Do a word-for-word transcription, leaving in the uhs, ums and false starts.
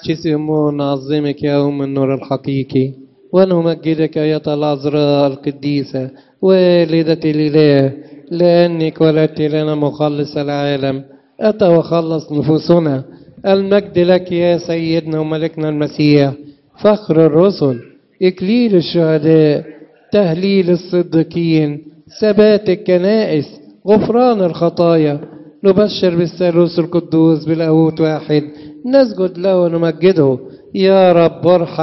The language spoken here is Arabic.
نحتسم ونعظمك يا أم النور الحقيقي، ونمجدك أيتها العذراء القديسة والدة الإله، لأنك ولدت لنا مخلص العالم، أتى وخلص نفوسنا. المجد لك يا سيدنا وملكنا المسيح، فخر الرسل، إكليل الشهداء، تهليل الصديقين، ثبات الكنائس، غفران الخطايا. نبشر بالثالوث القدوس بالأوت واحد، نسجد له ونمجده. يا رب ارحم